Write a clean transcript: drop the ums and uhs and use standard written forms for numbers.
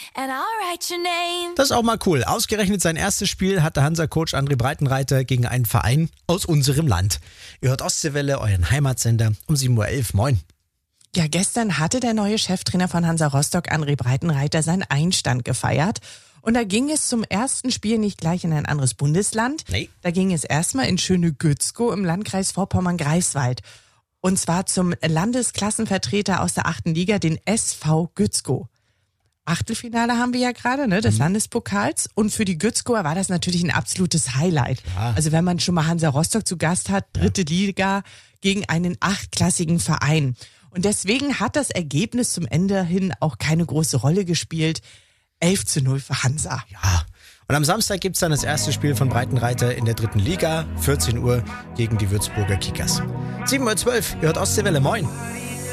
and I'll write your name. Das ist auch mal cool. Ausgerechnet sein erstes Spiel hatte Hansa-Coach André Breitenreiter gegen einen Verein aus unserem Land. Ihr hört Ostseewelle, euren Heimatsender, um 7.11 Uhr. Moin. Ja, gestern hatte der neue Cheftrainer von Hansa Rostock, André Breitenreiter, seinen Einstand gefeiert. Und da ging es zum ersten Spiel nicht gleich in ein anderes Bundesland. Nee. Da ging es erstmal in schöne Gützkow im Landkreis Vorpommern-Greifswald. Und zwar zum Landesklassenvertreter aus der 8. Liga, den SV Gützkow. Achtelfinale haben wir ja gerade, ne, des Landespokals. Und für die Gützkower war das natürlich ein absolutes Highlight. Ja. Also wenn man schon mal Hansa Rostock zu Gast hat, 3. Liga gegen einen 8-klassigen Verein. Und deswegen hat das Ergebnis zum Ende hin auch keine große Rolle gespielt. 11:0 für Hansa. Ja. Und am Samstag gibt's dann das erste Spiel von Breitenreiter in der 3. Liga, 14 Uhr gegen die Würzburger Kickers. 7.12 Uhr, ihr hört Ostseewelle, moin.